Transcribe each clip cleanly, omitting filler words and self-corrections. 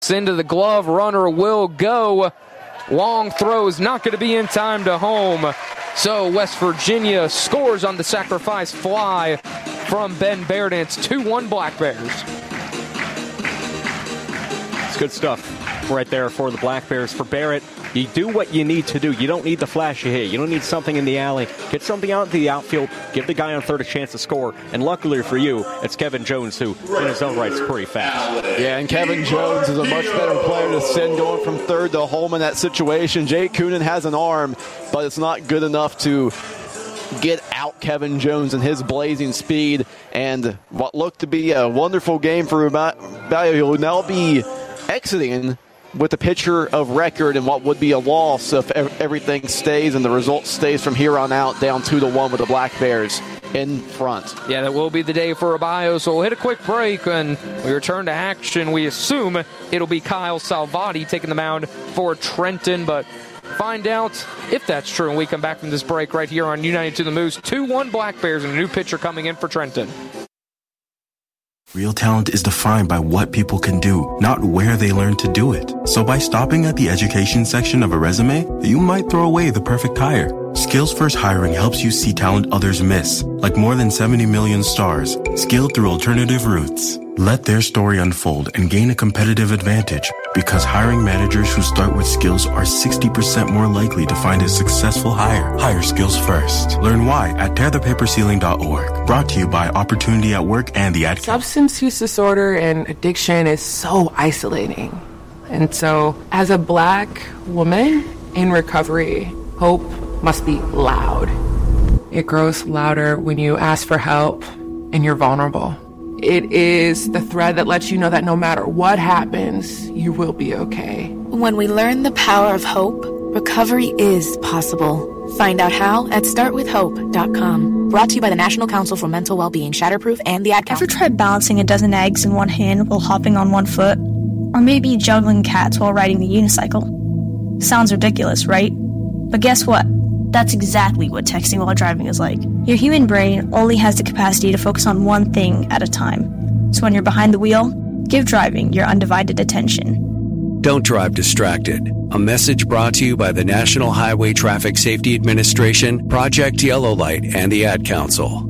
Into the glove, runner will go. Long throw is not going to be in time to home. So West Virginia scores on the sacrifice fly from Ben Barrett, and it's 2-1 Black Bears. It's good stuff right there for the Black Bears. For Barrett, you do what you need to do. You don't need the flashy hit. You don't need something in the alley. Get something out into the outfield. Give the guy on third a chance to score. And luckily for you, it's Kevin Jones, who in his own right is pretty fast. Yeah, and Kevin Jones is a much better player to send going from third to home in that situation. Jake Coonan has an arm, but it's not good enough to get out Kevin Jones and his blazing speed. And what looked to be a wonderful game for Rubio, he will now be exiting with a pitcher of record and what would be a loss if everything stays and the result stays from here on out, down 2-1 with the Black Bears in front. Yeah, that will be the day for Rubio, so we'll hit a quick break. And we return to action. We assume it'll be Kyle Salvati taking the mound for Trenton, but find out if that's true when we come back from this break right here on U92 The Moose. 2-1 Black Bears and a new pitcher coming in for Trenton. Real talent is defined by what people can do, not where they learn to do it. So by stopping at the education section of a resume, you might throw away the perfect hire. Skills First Hiring helps you see talent others miss, like more than 70 million stars, skilled through alternative routes. Let their story unfold and gain a competitive advantage, because hiring managers who start with skills are 60% more likely to find a successful hire. Hire skills first. Learn why at tearthepaperceiling.org. Brought to you by Opportunity at Work and the Ad Council. Substance use disorder and addiction is so isolating. And so, as a Black woman in recovery, hope must be loud. It grows louder when you ask for help and you're vulnerable. It is the thread that lets you know that no matter what happens, you will be okay. When we learn the power of hope, recovery is possible. Find out how at startwithhope.com. Brought to you by the National Council for Mental Wellbeing, Shatterproof, and the Ad Council. Ever tried balancing a dozen eggs in one hand while hopping on one foot? Or maybe juggling cats while riding the unicycle? Sounds ridiculous, right? But guess what? That's exactly what texting while driving is like. Your human brain only has the capacity to focus on one thing at a time. So when you're behind the wheel, give driving your undivided attention. Don't drive distracted. A message brought to you by the National Highway Traffic Safety Administration, Project Yellow Light, and the Ad Council.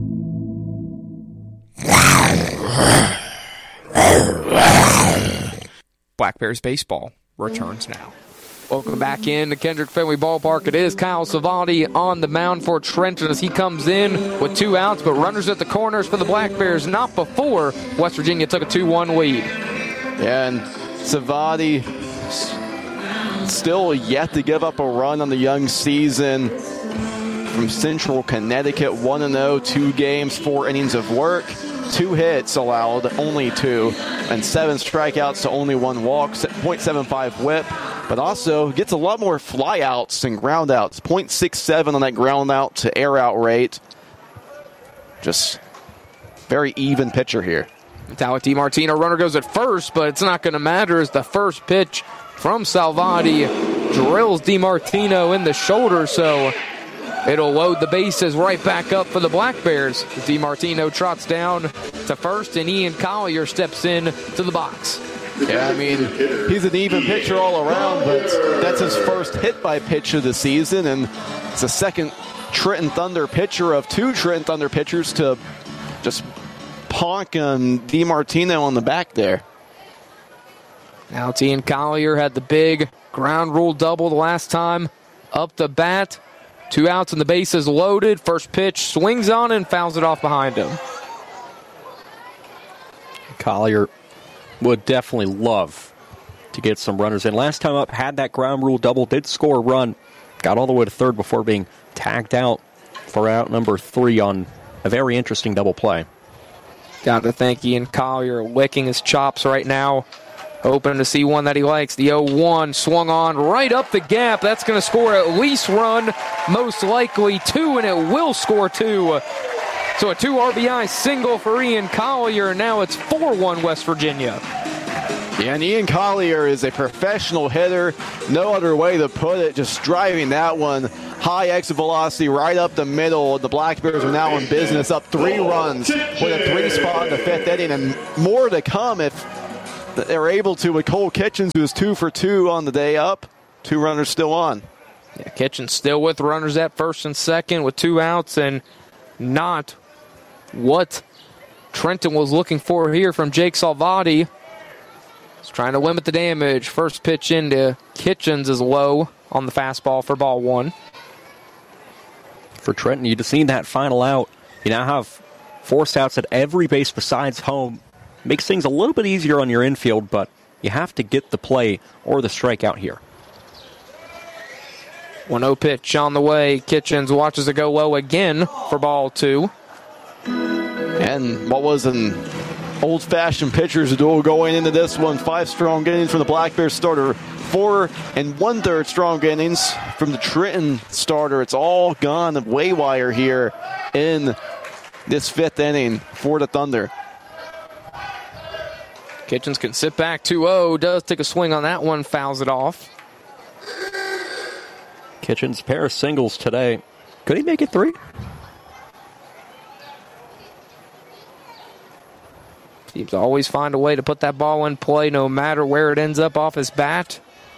Black Bears baseball returns now. Welcome back in to Kendrick Fenway Ballpark. It is Kyle Salvati on the mound for Trenton as he comes in with 2 outs, but runners at the corners for the Black Bears, not before West Virginia took a 2-1 lead. Yeah, and Salvati still yet to give up a run on the young season. From Central Connecticut, 1-0, 2 games, 4 innings of work, 2 hits allowed, only 2, and 7 strikeouts to only 1 walk, .75 whip. But also gets a lot more flyouts and groundouts. .67 on that groundout to air out rate. Just very even pitcher here. Alec DiMartino, runner goes at first, but it's not going to matter as the first pitch from Salvati drills DiMartino in the shoulder, so it'll load the bases right back up for the Black Bears. DiMartino trots down to first, and Ian Collier steps in to the box. Yeah, I mean, he's an even pitcher all around, but that's his first hit-by-pitch of the season, and it's the second Trenton Thunder pitcher of 2 Trenton Thunder pitchers to just ponk DiMartino on the back there. Now Ian Collier had the big ground rule double the last time up the bat. 2 outs and the bases loaded. First pitch swings on and fouls it off behind him. Collier would definitely love to get some runners in. Last time up, had that ground rule double, did score a run, got all the way to third before being tagged out for out number 3 on a very interesting double play. Got to thank Ian Collier, licking his chops right now, hoping to see one that he likes. The 0-1 swung on right up the gap. That's going to score at least run, most likely 2, and it will score 2. So a 2 RBI single for Ian Collier. Now it's 4-1 West Virginia. Yeah, and Ian Collier is a professional hitter. No other way to put it. Just driving that one high exit velocity right up the middle. The Black Bears are now in business, up 3 runs with a 3 spot in the 5th inning, and more to come if they're able to with Cole Kitchens, who is 2 for 2 on the day up. 2 runners still on. Yeah, Kitchens still with runners at first and second with 2 outs, and not what Trenton was looking for here from Jake Salvati. He's trying to limit the damage. First pitch into Kitchens is low on the fastball for ball 1. For Trenton, you just seen that final out. You now have forced outs at every base besides home. Makes things a little bit easier on your infield, but you have to get the play or the strikeout here. 1-0 pitch on the way. Kitchens watches it go low again for ball 2. And what was an old-fashioned pitcher's duel going into this one. 5 strong innings from the Black Bears starter. 4 1/3 strong innings from the Trenton starter. It's all gone waywire here in this 5th inning for the Thunder. Kitchens can sit back 2-0. Does take a swing on that one. Fouls it off. Kitchens, pair of singles today. Could he make it 3? Seems to always find a way to put that ball in play no matter where it ends up off his bat.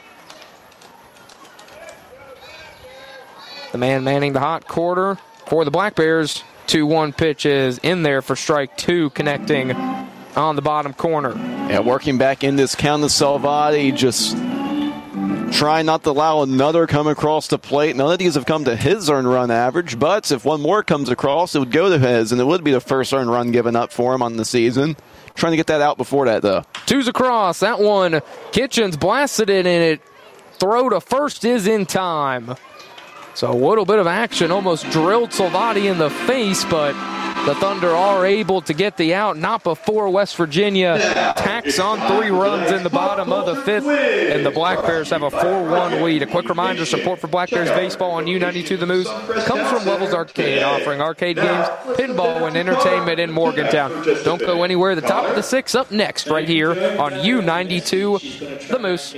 The man manning the hot quarter for the Black Bears. 2-1 pitch is in there for strike 2, connecting on the bottom corner. Yeah, working back in this count of Salvati, just trying not to allow another come across the plate. None of these have come to his earned run average, but if one more comes across, it would go to his, and it would be the first earned run given up for him on the season. Trying to get that out before that, though. 2's across. That one, Kitchens blasted it, and it throw to first is in time. So a little bit of action, almost drilled Salvati in the face, but the Thunder are able to get the out, not before West Virginia tacks on 3 runs in the bottom of the 5th, and the Black Bears have a 4-1 lead. A quick reminder, support for Black Bears baseball on U92 The Moose comes from Levels Arcade, offering arcade games, pinball, and entertainment in Morgantown. Don't go anywhere. The top of the 6 up next right here on U92 The Moose.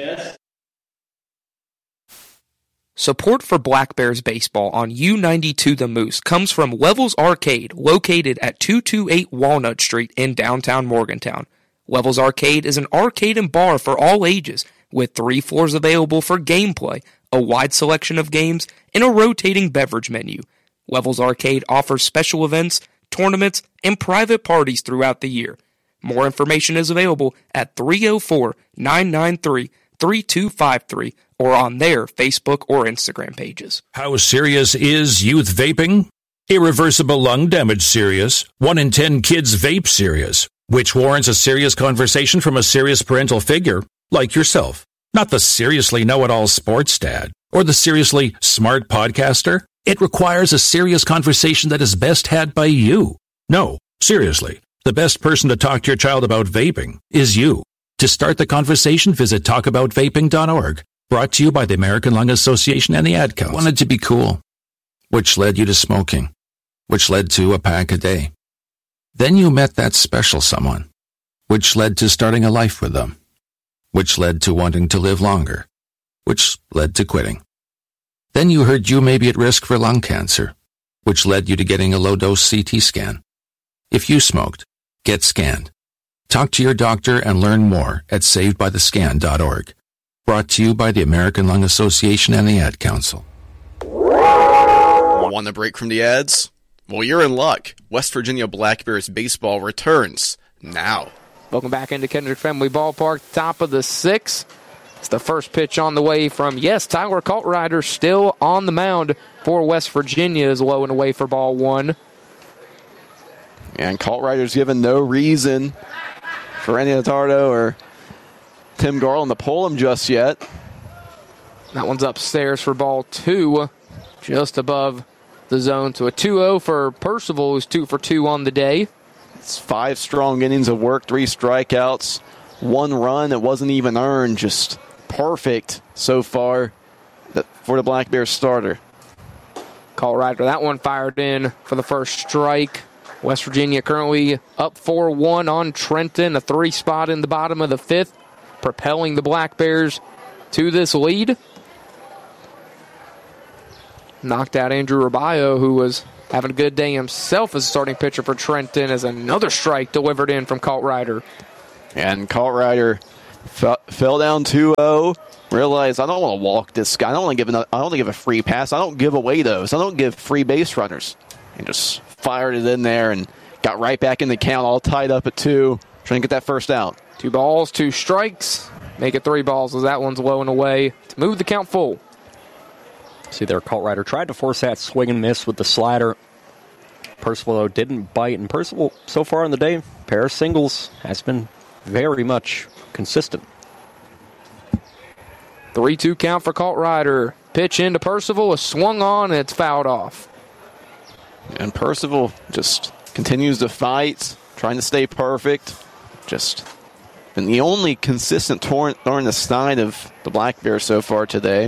Support for Black Bears baseball on U92 The Moose comes from Levels Arcade, located at 228 Walnut Street in downtown Morgantown. Levels Arcade is an arcade and bar for all ages, with 3 floors available for gameplay, a wide selection of games, and a rotating beverage menu. Levels Arcade offers special events, tournaments, and private parties throughout the year. More information is available at 304-993-3253 or on their Facebook or Instagram pages. How serious is youth vaping? Irreversible lung damage serious. 1 in 10 kids vape serious, which warrants a serious conversation from a serious parental figure like yourself. Not the seriously know-it-all sports dad or the seriously smart podcaster. It requires a serious conversation that is best had by you. No, seriously, the best person to talk to your child about vaping is you. To start the conversation, visit talkaboutvaping.org. Brought to you by the American Lung Association and the Ad Council. Wanted to be cool, which led you to smoking, which led to a pack a day. Then you met that special someone, which led to starting a life with them, which led to wanting to live longer, which led to quitting. Then you heard you may be at risk for lung cancer, which led you to getting a low-dose CT scan. If you smoked, get scanned. Talk to your doctor and learn more at savedbythescan.org. Brought to you by the American Lung Association and the Ad Council. Want a break from the ads? Well, you're in luck. West Virginia Black Bears baseball returns now. Welcome back into Kendrick Family Ballpark, top of the 6th. It's the first pitch on the way from, Tyler Kaltrider still on the mound for West Virginia, is low and away for ball 1. And Kaltrider's given no reason for Randy Notardo or Tim Garland to pull him just yet. That one's upstairs for ball 2, just above the zone. So a 2-0 for Percival, who's 2 for 2 on the day. It's 5 strong innings of work, 3 strikeouts, 1 run that wasn't even earned. Just perfect so far for the Black Bears starter. Kaltrider, that one fired in for the first strike. West Virginia currently up 4-1 on Trenton, a 3 spot in the bottom of the 5th. Propelling the Black Bears to this lead. Knocked out Andrew Rabayo, who was having a good day himself as a starting pitcher for Trenton, as another strike delivered in from Kaltrider. And Cartwrighter fell down 2-0. Realized I don't want to walk this guy. I don't want to give a free pass. I don't give away those. I don't give free base runners. And just fired it in there and got right back in the count, all tied up at 2, trying to get that first out. 2 balls, 2 strikes. Make it 3 balls as that one's low and away to move the count full. See there, Cartwrighter tried to force that swing and miss with the slider. Percival, though, didn't bite. And Percival, so far in the day, pair of singles has been very much consistent. 3-2 count for Cartwrighter. Pitch into Percival, is swung on, and it's fouled off. And Percival just continues to fight, trying to stay perfect. Just been the only consistent throwing the side of the Black Bears so far today.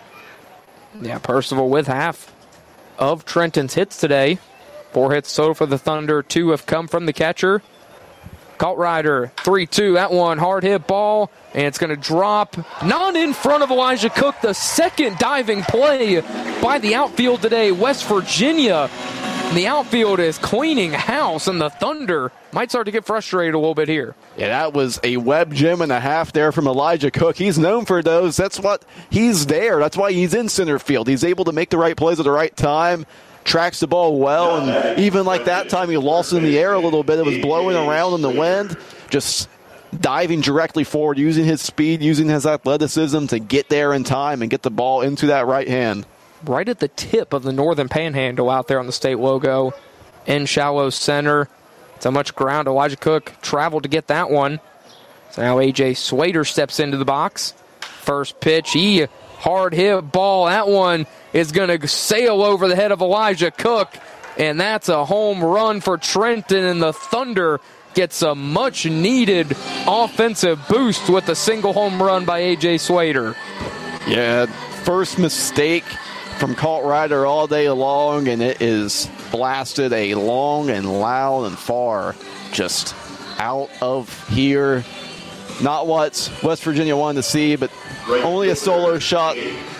Yeah, Percival with half of Trenton's hits today. 4 hits total for the Thunder. 2 have come from the catcher. Cartwrighter, 3-2. That one, hard hit ball, and it's going to drop. Not in front of Elijah Cook. The second diving play by the outfield today. West Virginia. The outfield is cleaning house, and the Thunder might start to get frustrated a little bit here. Yeah, that was a web gem and a half there from Elijah Cook. He's known for those. That's what he's there. That's why he's in center field. He's able to make the right plays at the right time. Tracks the ball well, and even like that time he lost in the air a little bit. It was blowing around in the wind, just diving directly forward, using his speed, using his athleticism to get there in time and get the ball into that right hand. Right at the tip of the Northern Panhandle out there on the state logo in shallow center. So much ground. Elijah Cook traveled to get that one. So now A.J. Swader steps into the box. First pitch, hard hit ball. That one is going to sail over the head of Elijah Cook, and that's a home run for Trenton, and the Thunder gets a much-needed offensive boost with a single home run by A.J. Swader. Yeah, first mistake from Cartwrighter all day long, and it is blasted a long and loud and far, just out of here. Not what West Virginia wanted to see, but only a solo shot.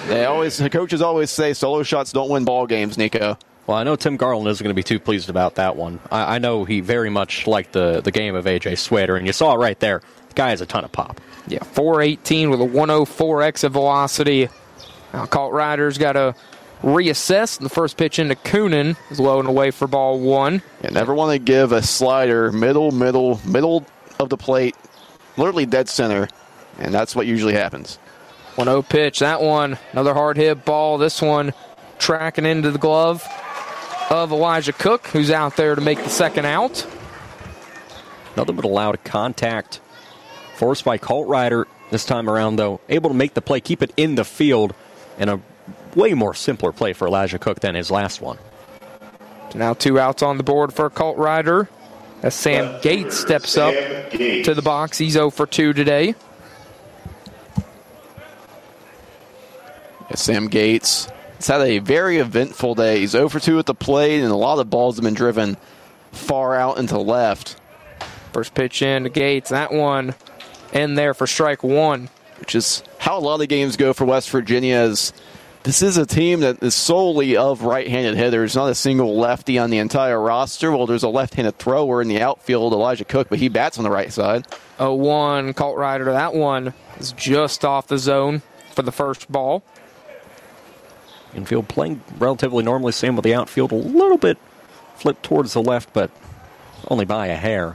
The coaches always say solo shots don't win ball games, Nico. Well, I know Tim Garland isn't going to be too pleased about that one. I know he very much liked the game of A.J. Swader, and you saw it right there. The guy has a ton of pop. Yeah, 418 with a 104 exit velocity. Now Cartwrighter's got to reassess. The first pitch into Coonan is low and away for ball 1. You never want to give a slider middle of the plate, literally dead center, and that's what usually happens. 1-0 pitch. That one, another hard hit ball. This one tracking into the glove of Elijah Cook, who's out there to make the second out. Another bit of loud contact forced by Cartwrighter this time around, though. Able to make the play, keep it in the field, and a way more simpler play for Elijah Cook than his last one. So now 2 outs on the board for Cartwrighter as Sam Gates steps up to the box. He's 0 for 2 today. Yeah, Sam Gates has had a very eventful day. He's 0 for 2 at the plate, and a lot of balls have been driven far out into left. First pitch in to Gates. That one in there for strike 1. Which is how a lot of games go for West Virginia. This is a team that is solely of right-handed hitters, not a single lefty on the entire roster. Well, there's a left-handed thrower in the outfield, Elijah Cook, but he bats on the right side. 0-1, Cartwrighter. That one is just off the zone for the first ball. Infield playing relatively normally, same with the outfield. A little bit flipped towards the left, but only by a hair.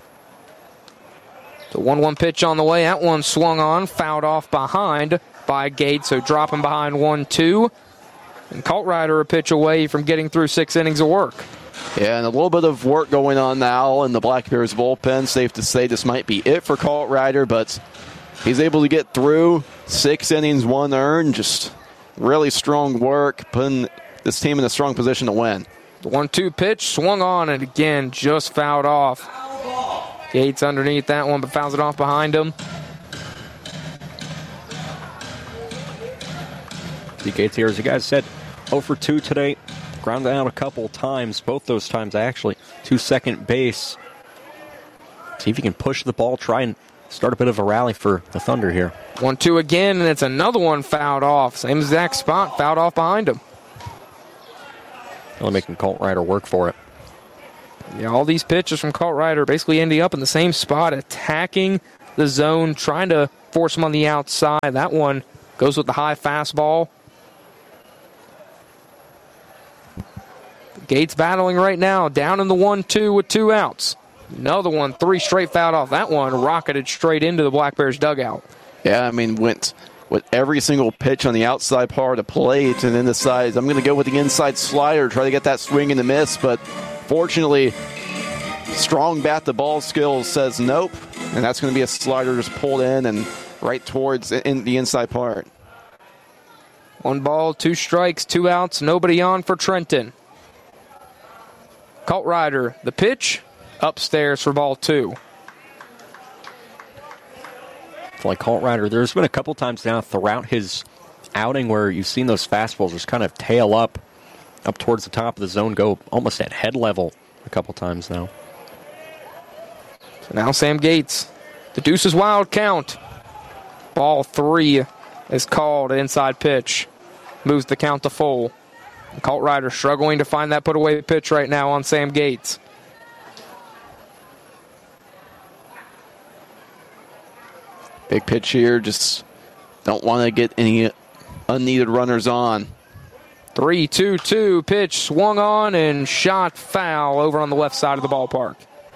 The 1-1 pitch on the way. That one swung on, fouled off behind by Gates, so dropping behind 1-2. And Cartwrighter a pitch away from getting through 6 innings of work. Yeah, and a little bit of work going on now in the Black Bears bullpen. Safe to say this might be it for Cartwrighter, but he's able to get through 6 innings, 1 earned. Just really strong work, putting this team in a strong position to win. The 1-2 pitch swung on, and again, just fouled off. Gates underneath that one, but fouls it off behind him. See Gates here, as you guys said, 0 for 2 today. Grounded out a couple times, both those times actually, to second base. See if he can push the ball, try and start a bit of a rally for the Thunder here. 1-2 again, and it's another one fouled off. Same exact spot, fouled off behind him. Really making Cartwrighter work for it. Yeah, all these pitches from Colt Ryder basically ending up in the same spot, attacking the zone, trying to force him on the outside. That one goes with the high fastball. Gates battling right now, down in the 1-2 with 2 outs. Another one, 3 straight fouled off. That one rocketed straight into the Black Bears dugout. Yeah, I mean, went with every single pitch on the outside part of the plate, and then decides I'm going to go with the inside slider, try to get that swing and a miss, but fortunately, strong bat-to-ball skills says nope, and that's going to be a slider just pulled in and right towards in the inside part. 1 ball, 2 strikes, 2 outs, nobody on for Trenton. Colt Ryder, the pitch, upstairs for ball 2. Like Colt Ryder, there's been a couple times now throughout his outing where you've seen those fastballs just kind of tail up towards the top of the zone, go almost at head level a couple times now. So now Sam Gates, the deuces wild count. Ball 3 is called, inside pitch. Moves the count to full. Colt Ryder struggling to find that put-away pitch right now on Sam Gates. Big pitch here, just don't want to get any unneeded runners on. 3-2-2 pitch swung on and shot foul over on the left side of the ballpark.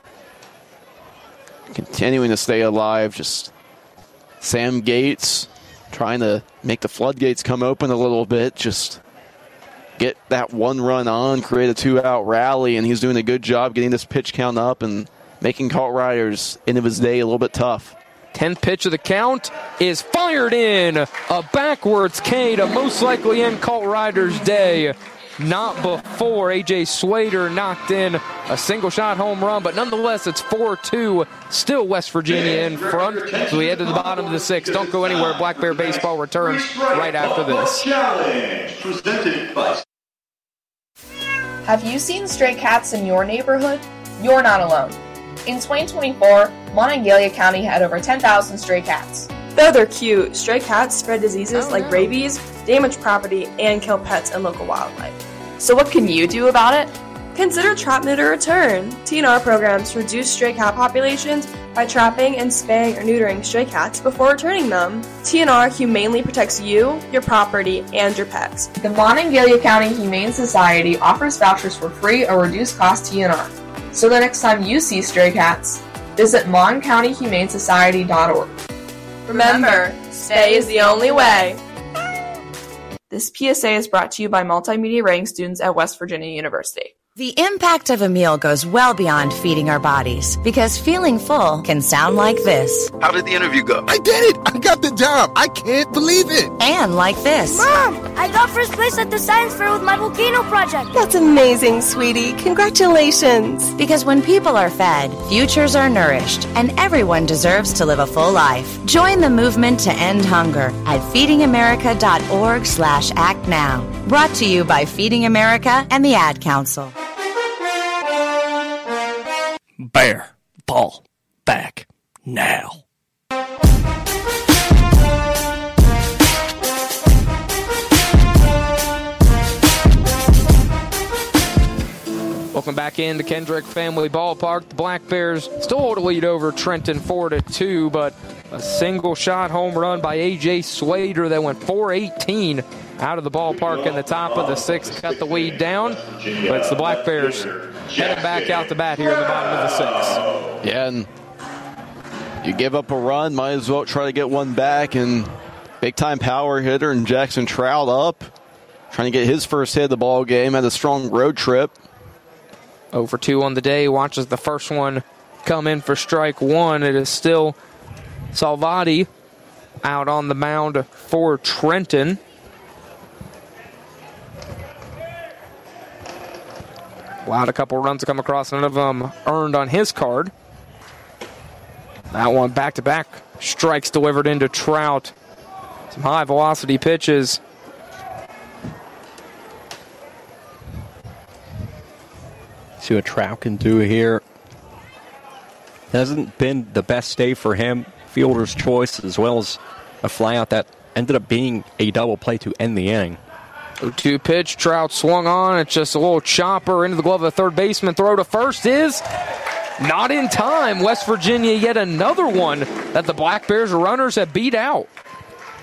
Continuing to stay alive, just Sam Gates trying to make the floodgates come open a little bit, just get that 1 run on, create a 2-out rally, and he's doing a good job getting this pitch count up and making Colt Ryder's end of his day a little bit tough. 10th pitch of the count is fired in. A backwards K to most likely end Colt Ryder's day. Not before A.J. Swader knocked in a single-shot home run, but nonetheless, it's 4-2. Still West Virginia in front. So we head to the bottom of the 6th. Don't go anywhere. Black Bear Baseball returns right after this. Have you seen stray cats in your neighborhood? You're not alone. In 2024, Monongalia County had over 10,000 stray cats. Though they're cute, stray cats spread diseases like rabies, damage property, and kill pets and local wildlife. So what can you do about it? Consider Trap, Neuter, Return. TNR programs reduce stray cat populations by trapping and spaying or neutering stray cats before returning them. TNR humanely protects you, your property, and your pets. The Monongalia County Humane Society offers vouchers for free or reduced cost TNR. So the next time you see stray cats, visit moncountyhumanesociety.org. Remember, stay is the only way. This PSA is brought to you by multimedia writing students at West Virginia University. The impact of a meal goes well beyond feeding our bodies, because feeling full can sound like this. How did the interview go? I did it! I got the job! I can't believe it! And like this. Mom, I got first place at the science fair with my volcano project. That's amazing, sweetie. Congratulations. Because when people are fed, futures are nourished, and everyone deserves to live a full life. Join the movement to end hunger at feedingamerica.org/act now. Brought to you by Feeding America and the Ad Council. Bear ball back now. Welcome back into Kendrick Family Ballpark. The Black Bears still hold a lead over Trenton 4-2, but a single shot home run by A.J. Swader that went 418 out of the ballpark in the top of the 6th, cut the lead down. But it's the Black Bears heading back out the bat here in the bottom of the 6th. Yeah, and you give up a run, might as well try to get one back, and big-time power hitter and Jackson Trout up, trying to get his first hit of the ball game, had a strong road trip. 0 for 2 on the day, watches the first one come in for strike 1. It is still Salvati out on the mound for Trenton. Allowed a couple runs to come across, none of them earned on his card. That one back-to-back strikes delivered into Trout. Some high-velocity pitches. See what Trout can do here. Hasn't been the best day for him. Fielder's choice, as well as a flyout that ended up being a double play to end the inning. 0-2 pitch. Trout swung on. It's just a little chopper into the glove of the third baseman. Throw to first is not in time. West Virginia yet another one that the Black Bears runners have beat out.